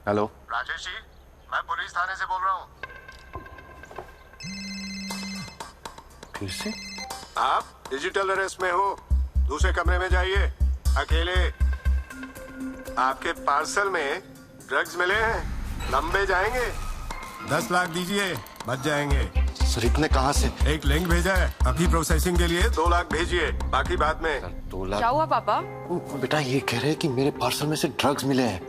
Hello Rajesh ji, मैं police थाने से बोल रहा हूँ। फिर से? आप डिजिटल अरेस्ट में हो। दूसरे कमरे में जाइए, अकेले। आपके पार्सल में ड्रग्स मिले हैं, लंबे जाएंगे। 10 लाख दीजिए, बच जाएंगे। सर इतने कहाँ से? एक लिंक भेजा है, अभी प्रोसेसिंग के लिए 2 लाख भेजिए, बाकी बाद में। 2 लाख? क्या हुआ पापा? बेटा ये कह रहे हैं कि मेरे पार्सल में से ड्रग्स मिले हैं।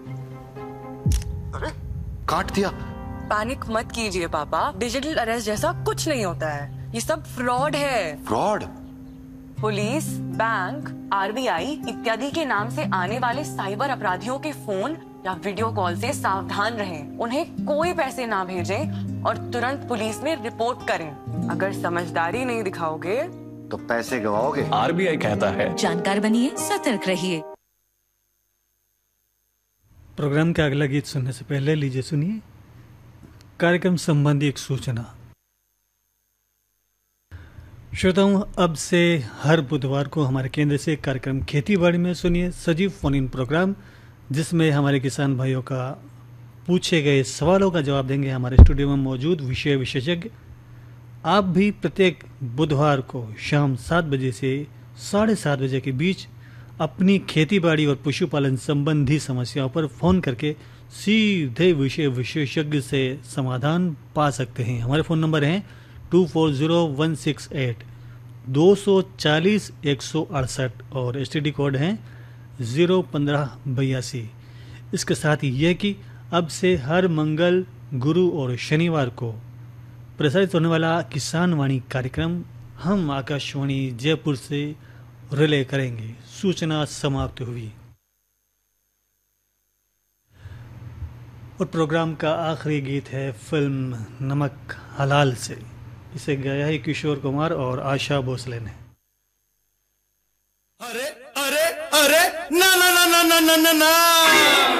अरे काट दिया। पैनिक मत कीजिए पापा, डिजिटल अरेस्ट जैसा कुछ नहीं होता है, ये सब फ्रॉड है। फ्रॉड? पुलिस, बैंक, आरबीआई इत्यादि के नाम से आने वाले साइबर अपराधियों के फोन या वीडियो कॉल से सावधान रहें। उन्हें कोई पैसे ना भेजें और तुरंत पुलिस में रिपोर्ट करें। अगर समझदारी नहीं दिखाओगे तो पैसे गवाओगे। आरबीआई कहता है जानकार बनिए, सतर्क रहिए। प्रोग्राम का अगला गीत सुनने से पहले लीजिए सुनिए कार्यक्रम संबंधी एक सूचना। श्रोताओं, अब से हर बुधवार को हमारे केंद्र से कार्यक्रम खेती बाड़ी में सुनिए सजीव फोन इन प्रोग्राम, जिसमें हमारे किसान भाइयों का पूछे गए सवालों का जवाब देंगे हमारे स्टूडियो में मौजूद विषय विशेषज्ञ। आप भी प्रत्येक बुधवार को शाम 7 बजे से 7:30 बजे के बीच अपनी खेती बाड़ी और पशुपालन संबंधी समस्याओं पर फोन करके सीधे विषय विशेषज्ञ से समाधान पा सकते हैं। हमारे फ़ोन नंबर हैं 240168 240 168 और एसटीडी कोड हैं 01582। इसके साथ ही यह कि अब से हर मंगल, गुरु और शनिवार को प्रसारित होने वाला किसान वाणी कार्यक्रम हम आकाशवाणी जयपुर से रिले करेंगे। सूचना समाप्त हुई और प्रोग्राम का आखिरी गीत है फिल्म नमक हलाल से। इसे गाया है किशोर कुमार और आशा भोसले ने। अरे अरे अरे ना ना ना ना ना ना ना